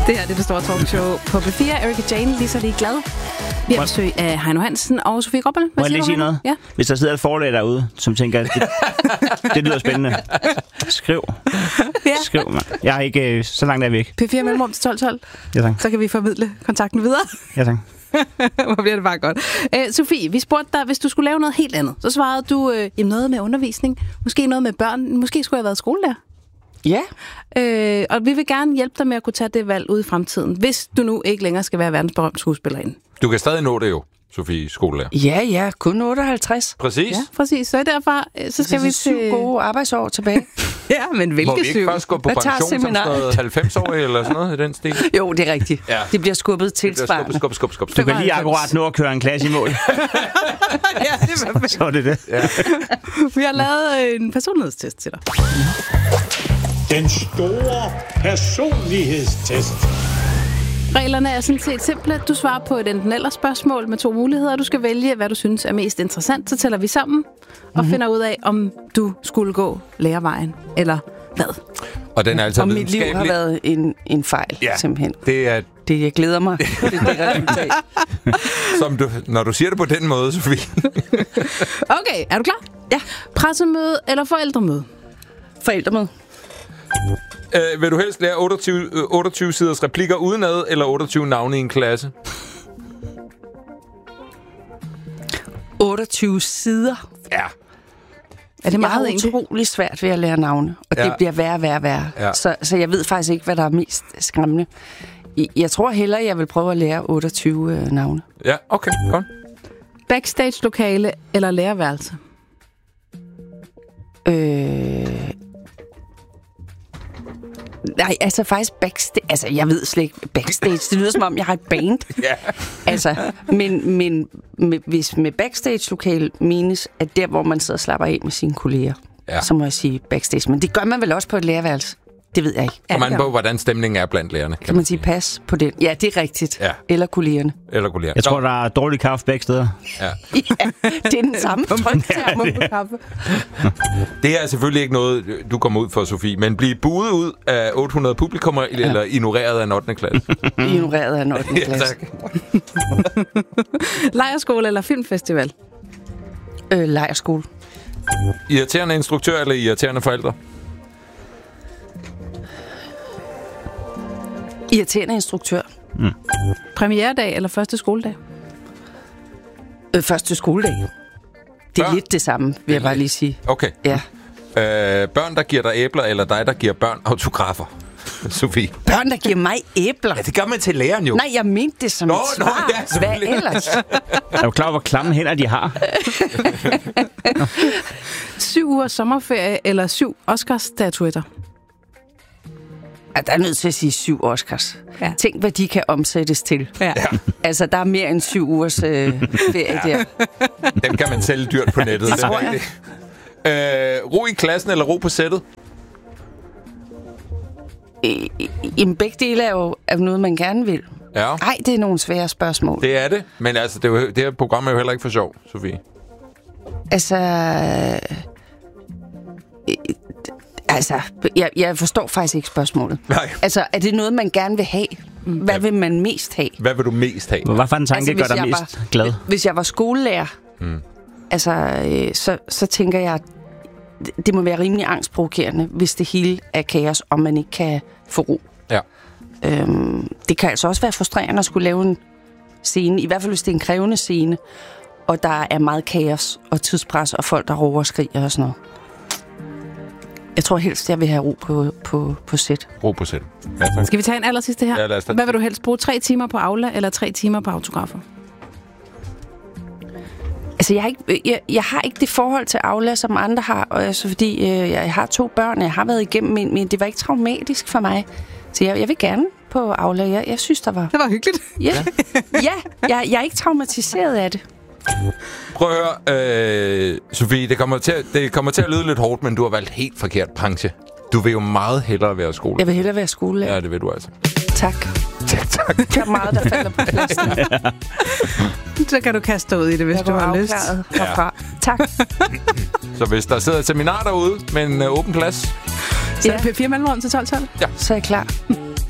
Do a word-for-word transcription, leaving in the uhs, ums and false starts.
Det her det er det store talkshow på P fire. Erika Jane, lige så lige glad. Vi har besøg af Heino Hansen og Sofie Gråbøl. Må jeg lige sige noget? Ja. Hvis der sidder et forlag derude, som tænker, det, det lyder spændende. Skriv. Ja. Skriv, man. Jeg er ikke øh, så langt der væk. P fire mellemrum til tolv tolv. Ja, tak. Så kan vi formidle kontakten videre. Ja, tak. Hvor bliver det bare godt. Æ, Sofie, vi spurgte dig, hvis du skulle lave noget helt andet. Så svarede du øh, jamen noget med undervisning. Måske noget med børn. Måske skulle jeg have været skolelærer. Ja. Øh, og vi vil gerne hjælpe dig med at kunne tage det valg ud i fremtiden, hvis du nu ikke længere skal være verdensberømt skuespillerinde. Du kan stadig nå det jo, Sofie, skolelærer. Ja, ja, kun otteoghalvtreds. Præcis. Ja, præcis. Så derfor så skal så vi syv til... gode arbejdsår tilbage. Ja, men hvilke Må vi ikke syv? først gå på Jeg tager pension som sådan seminaret. noget halvfems-årig eller sådan noget i den stil? Jo, det er rigtigt. Ja. Det bliver skubbet Det bliver tilsvarende. skub, skub, skub, skub. Du kan lige akkurat nå at køre en klasse i mål. Ja, det er perfekt. Så er det det. Ja. Vi har lavet en personlighedstest til dig. Den store personlighedstest. Reglerne er sådan set simple. Du svarer på et enten eller spørgsmål med to muligheder. Du skal vælge, hvad du synes er mest interessant. Så tæller vi sammen og mm-hmm. finder ud af, om du skulle gå lærervejen eller hvad. Og den er altså Og mit liv har videnskabelig. været en, en fejl, Ja, simpelthen. det er, Det, jeg glæder mig til det resultat. som du, når du siger det på den måde, Sofie. Okay, er du klar? Ja. Pressemøde eller forældremøde? Forældremøde. Øh, vil du helst lære otteogtyve, otteogtyve siders replikker udenad, eller otteogtyve navne i en klasse? otteogtyve sider. Ja. Er det meget Jeg har egentlig? utrolig svært ved at lære navne, og Ja. det bliver værre og værre og værre. Ja. Så, så jeg ved faktisk ikke, hvad der er mest skræmmende. I- Jeg tror hellere, jeg vil prøve at lære otteogtyve øh, navne. Ja, okay, godt. Backstage-lokale eller lærerværelse? Øh... Nej, altså faktisk backstage... Altså, jeg ved slet ikke... Backstage, det lyder som om, jeg har et band. Ja. Altså, men, men med, hvis med backstage-lokal menes, at der, hvor man sidder og slapper af med sine kolleger, Ja. så må jeg sige backstage. Men det gør man vel også på et lærerværelse? Det ved jeg ikke. Kommer an på, hvordan stemningen er blandt lærerne. Kan man sige pas på den? Ja, det er rigtigt. Ja. Eller kollegerne. Eller kolleger. Jeg tror, der er dårlig kaffe begge steder. Ja. Ja, det er den samme trykterm på kaffe. Det er selvfølgelig ikke noget, du kommer ud for, Sofie, men blive buet ud af otte hundrede publikummer, ja. Eller ignoreret af en ottende klasse. Ignoreret af en ottende Ja, klasse. tak. Lejrskole eller filmfestival? Øh, lejrskole. Irriterende instruktør eller irriterende forældre? Irriterende instruktør. Premieredag eller første skoledag? Øh, første skoledag. Det er Børn. lidt det samme, vil jeg bare lige sige. Okay. Ja. Øh, børn, der giver dig æbler, eller dig, der giver børn autografer? Sofie. Børn, der giver mig æbler. Ja, det gør man til læreren jo. Nej, jeg mente det som Nå, et nå, svar. ja, Hvad selvfølgelig. ellers? Er du klar, hvor klamme hænder de har? Syv uger sommerferie eller syv Oscars-statuetter? Ja, der er nødt til at sige syv Oscars. Ja. Tænk, hvad de kan omsættes til. Ja. Altså, der er mere end syv ugers øh, ferie der. Dem kan man sælge dyrt på nettet. Det tror jeg. Øh, ro i klassen eller ro på sættet? I, i, Jamen, begge dele er jo er noget, man gerne vil. Ja, Nej, det er nogle svære spørgsmål. det er det. Men altså, det, er jo, det her program er jo heller ikke for sjov, Sofie. Altså... øh, Altså, jeg, jeg forstår faktisk ikke spørgsmålet. Nej. Altså, er det noget, man gerne vil have? Hvad vil man mest have? Hvad vil du mest have? Hvad for en tanke Altså, gør hvis dig jeg mest var- glad? Hvis jeg var skolelærer, mm. altså, øh, så, så tænker jeg, at det må være rimelig angstprovokerende, hvis det hele er kaos, og man ikke kan få ro. Ja. Øhm, det kan altså også være frustrerende at skulle lave en scene, i hvert fald hvis det er en krævende scene, og der er meget kaos og tidspres, og folk, der råber og skriger og sådan noget. Jeg tror helst, jeg vil have ro på, på, på sæt. Ro på sæt. Ja, tak. Skal vi tage en aller sidste her? Ja, lad os tage Hvad vil du helst bruge? Tre timer på Aula eller tre timer på autografer? Altså, jeg har, ikke, jeg, jeg har ikke det forhold til Aula, som andre har, og altså, fordi øh, jeg har to børn, jeg har været igennem, men, men det var ikke traumatisk for mig. Så jeg, jeg vil gerne på Aula. Jeg, jeg synes, der var... Det var hyggeligt. Ja, ja jeg, jeg er ikke traumatiseret af det. Prøv at høre, øh, Sofie, det kommer, til, at- det kommer til at lyde lidt hårdt, men du har valgt helt forkert branche. Du vil jo meget hellere være skole. Jeg vil hellere være skolelærer. Ja, det vil du altså. Tak. Tak, tak. Der er meget, der falder på plads. Så kan du kaste dig ud i det, hvis Jeg du var har lyst. afklaret herfra. Tak. Så hvis der sidder et seminar derude med en øh, åben plads, Så er det P fire mellemrum til tolv tolv. Så er jeg klar.